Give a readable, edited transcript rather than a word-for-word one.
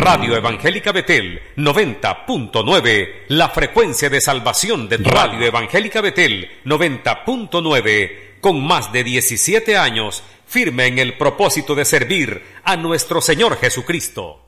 Radio Evangélica Betel 90.9, la frecuencia de salvación de Radio Evangélica Betel 90.9, con más de 17 años, firme en el propósito de servir a nuestro Señor Jesucristo.